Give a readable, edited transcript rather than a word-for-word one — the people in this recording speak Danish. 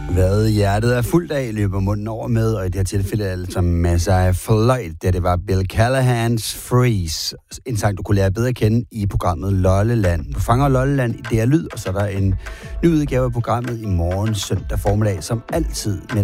Hvad hjertet er fuldt af, løber munden over med, og i det her tilfælde er altså masser af fløjt, da det var Bill Callahans Freeze. En sang, du kunne lære bedre at kende i programmet Lolleland. Du fanger Lolleland i DR Lyd, og så er der en ny udgave af programmet i morgen søndag formiddag, som altid.